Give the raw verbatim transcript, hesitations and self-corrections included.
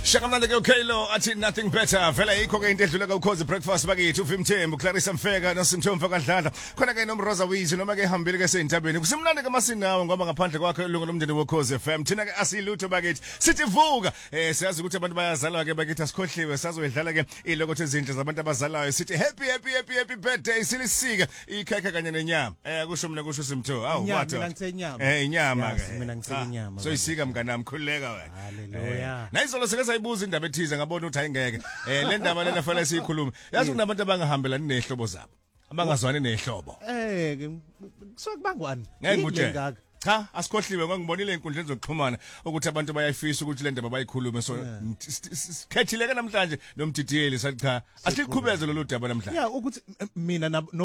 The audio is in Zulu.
Shakamnandi ke uKhelo athi nothing better vela yikho ke into edlula ka ukhozi breakfast bakithi uVimthembu Clarissa Mfeka noSimthomfa kaNdladla khona ke nomroza Wizi noma ke ehambile ke sentabeni kusimnandi ke masinawe ngoba ngaphandle kwakhe ilungu lomndeni wokhozi F M thina ke asilutho bakithi sithi vuka eh siyazi ukuthi abantu bayazalwa ke bakithi asikhohliwe sazoyidlala ke ilokotho ezinhle zabantu abazalayo sithi happy happy happy happy birthday silisika ikhekhe kanye nenyama eh kusho mina kusho Simtho awu wathi mina ngithe inyama eh inyama ke mina ngithe inyama so isika mnganami khululeka wena haleluya nayizolo seke sayibuza indaba ethize ngabona ukuthi ayingeke eh le ndaba lena fanele siyikhulume yazi kunabantu abangahambelani nezihlobo zabo abangazwani nezihlobo eh kusokubangwani ngeke nguthe cha asikhohliwe ngangibonile inkundleni zokuxhumana ukuthi abantu bayayifisa ukuthi le ndaba bayikhulume so sikhethile ke namhlanje nomdidiyeli sathi cha asiqhubeze lolu daba namhlanje ya ukuthi mina